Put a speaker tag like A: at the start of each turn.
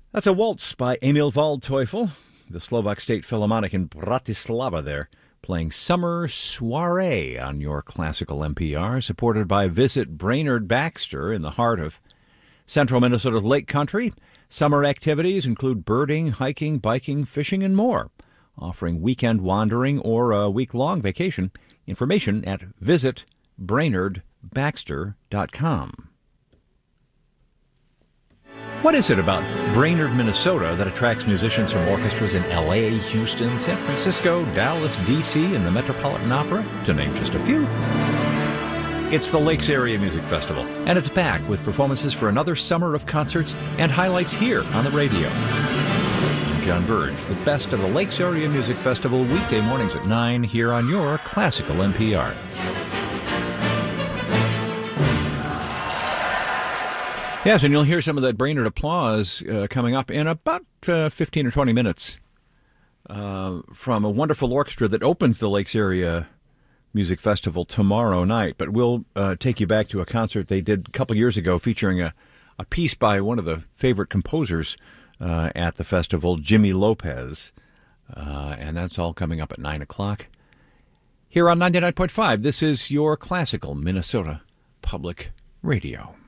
A: That's a waltz by Emil Waldteufel, the Slovak State Philharmonic in Bratislava there, playing Summer Soiree on your classical NPR, supported by Visit Brainerd Baxter in the heart of central Minnesota's Lake Country. Summer activities include birding, hiking, biking, fishing, and more, offering weekend wandering or a week-long vacation. Information at visitbrainerdbaxter.com. What is it about Brainerd, Minnesota that attracts musicians from orchestras in L.A., Houston, San Francisco, Dallas, D.C., and the Metropolitan Opera, to name just a few? It's the Lakes Area Music Festival, and it's back with performances for another summer of concerts and highlights here on the radio. I'm John Burge, the best of the Lakes Area Music Festival, weekday mornings at 9 here on your classical NPR. Yes, and you'll hear some of that Brainerd applause coming up in about 15 or 20 minutes from a wonderful orchestra that opens the Lakes Area Music Festival tomorrow night. But we'll take you back to a concert they did a couple years ago featuring a piece by one of the favorite composers at the festival, Jimmy Lopez. And that's all coming up at 9 o'clock. Here on 99.5, this is your classical Minnesota Public Radio.